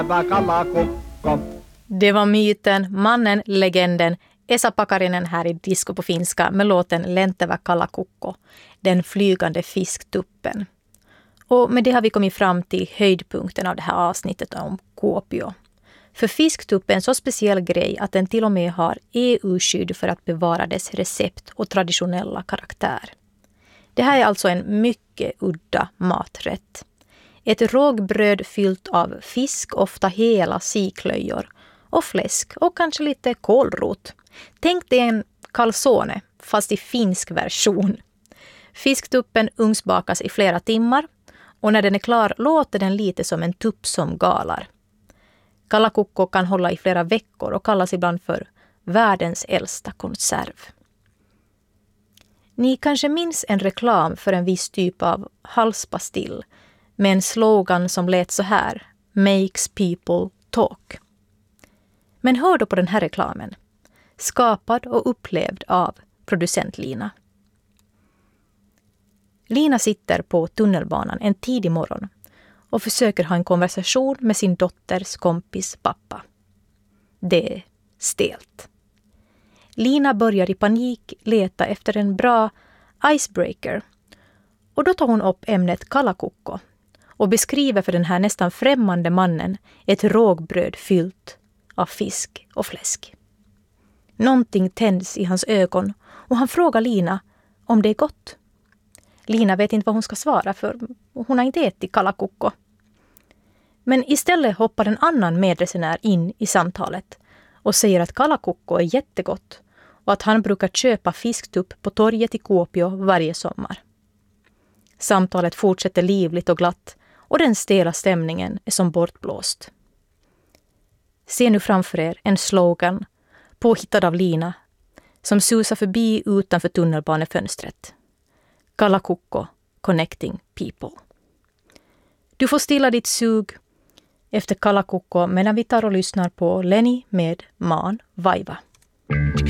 Kalakukko. Det var myten, mannen, legenden, Esa Pakarinen här i Disco på finska med låten Lentävä kalakukko, den flygande fisktuppen. Och med det har vi kommit fram till höjdpunkten av det här avsnittet om Kuopio. För fisktuppen är en så speciell grej att den till och med har EU-skydd för att bevara dess recept och traditionella karaktär. Det här är alltså en mycket udda maträtt. Ett rågbröd fyllt av fisk, ofta hela siklöjor, och fläsk och kanske lite kålrot. Tänk dig en calzone, fast i finsk version. Fisktuppen ugnsbakas i flera timmar och när den är klar låter den lite som en tupp som galar. Kalakukko kan hålla i flera veckor och kallas ibland för världens äldsta konserv. Ni kanske minns en reklam för en viss typ av halspastill med en slogan som lät så här: Makes people talk. Men hör då på den här reklamen. Skapad och upplevd av producent Lina. Lina sitter på tunnelbanan en tidig morgon och försöker ha en konversation med sin dotters kompis pappa. Det är stelt. Lina börjar i panik leta efter en bra icebreaker och då tar hon upp ämnet kalakukko och beskriver för den här nästan främmande mannen ett rågbröd fyllt av fisk och fläsk. Någonting tänds i hans ögon och han frågar Lina om det är gott. Lina vet inte vad hon ska svara för hon har inte ätit kalakukko. Men istället hoppar en annan medresenär in i samtalet och säger att kalakukko är jättegott och att han brukar köpa fisktupp på torget i Kuopio varje sommar. Samtalet fortsätter livligt och glatt och den stela stämningen är som bortblåst. Se nu framför er en slogan påhittad av Lina som susar förbi utanför tunnelbanefönstret. Kalakukko, connecting people. Du får stilla ditt sug efter kalakukko medan vi tar och lyssnar på Lenny med Man Vaiva.